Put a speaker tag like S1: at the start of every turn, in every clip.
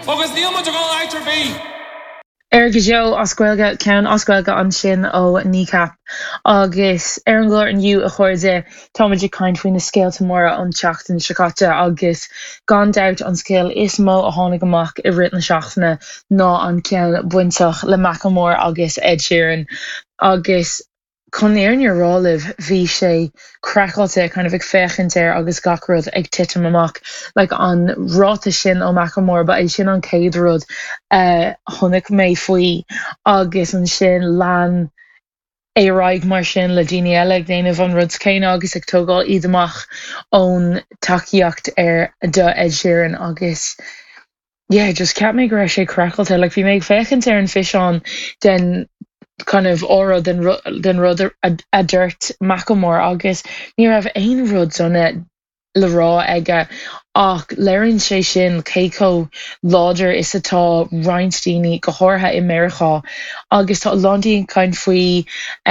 S1: agus níl muid go áitir bí.
S2: Go Jo oscuilga cean oscuilga an sin ó nícap agus ar an glóir aniu a chuirde táidir caiint faoin na scéalta móra an teachtain sicáte agus gan dat an scéal is mó a tháinig amach i rit na seachtainna ná an cean buintach le Macklemore agus Ed Sheeran agus chun éar ar rálih bhí sé crackáilte kind of ag féchant ar agus gacrod ag titim amach like an ráta sin ó Macklemore ba é sin an céad rud honnig mé faoi agus an sin lean éráig mar sin le daine eile ag déanamh an rud céine agus ag tógáil iad amach ón takeíocht ar de Ed Sheeran agus yeah, just ceap mé go raibh sé crackáilte like bhí mé ag féchant ar an fiseán den kind of aura den rud a dúirt Macklemore agus ní raibh aon rud sonne le rá aige ach léironn sé sin céco láidir is atá Reinstein go háirtha i Meiriceá agus tá Londaín kind faoi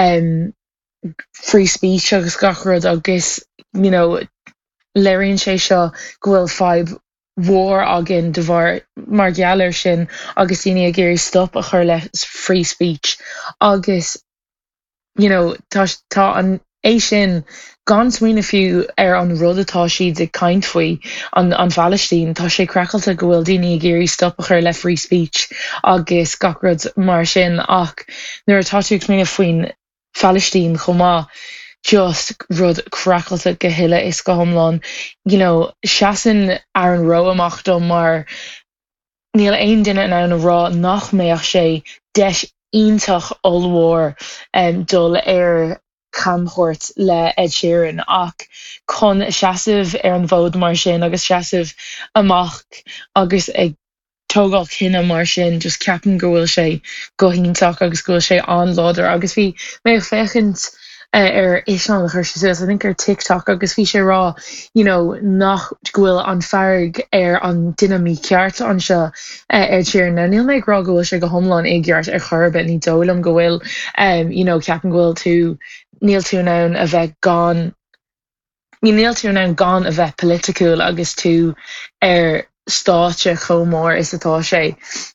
S2: free speech agus gach rud agus you know léironn sé seo go bhfuil feib mhór agin de bhar mar gheallar sin agus daoine a géirí stop a chur le free speech agus you know tá an é sin gan smaoine fiú ar an rud atá siad ag caint faoi an Palestine tá sé crackalta go bhfuil daoine a géirí stop a chur le free speech agus gach rud mar sin ach nuair atá tú smaoine faoin Palestine chomá just rud crackalta go hiile is go homláin. You know, seasan ar an ro amach dom mar níl aon duine an ann rá nach méach sé deis iontach olmhór dul ar camchort le Ed Sheeran ach chun seasamh ar an bhód mar sin agus seasamh amach agus ag tógáil cinenne mar sin just ceapan go bhfuil sé go iontach agus go bhfuil sé an láidir agus bhí mé féchant ar éisián le chuir sé I think ar TikTok agus bhí sé rá you know nach gohfuil an fearg ar an duine mí ceart an seo Ed Sheeran na níl méid rá go bhfuil sé go thomláin ag ggheart ar churbet ní dólam go bhfuil you know ceapan gohfuil tú níl tú ann a bheith gan níl tú ann gan a bheith politicúil agus tú ar státe chomór is atá sé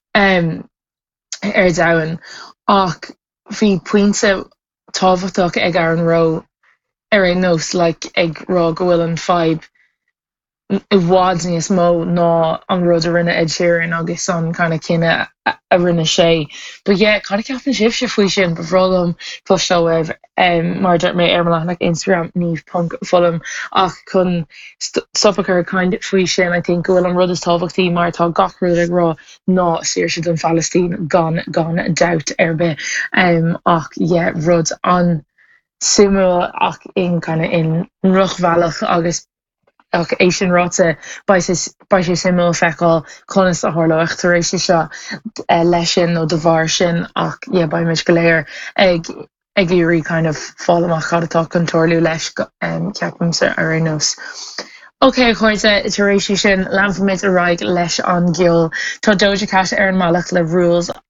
S2: ar dahan ach bhí puinte tábhachtach ag ar an ró ar é nós like ag rá go bhfuil an feib I bhád níos mó ná an rud a rinne Ed Sheeran agus an kind of cinenne a rinne sé. But yeah, kind of ceapan sibh sé faoi sin bhrálam postal webh mar dúirt mé ar maiach Instagram níomh punk folam ach chun stopachar kind faoi sin I think go bhfuil an rud is tábhachtaí mar tá gach rud ag rá ná siar siad an Palestine gan doubt arbe ach yeah rud an simú ach in kind of in ruchbhealach agus ach é sin ráte ba sé simú feicáil conas a tharlaach tar éis seo leis sin nó de bhar sin ach ba muid go léir ag irí kind of fálamach chadatá contorlú leis ceapamsa ar an nós. Okay, chuirte tar éis sin leanfamid a raig leis an gceol tá Doja Cat ar an malach le rules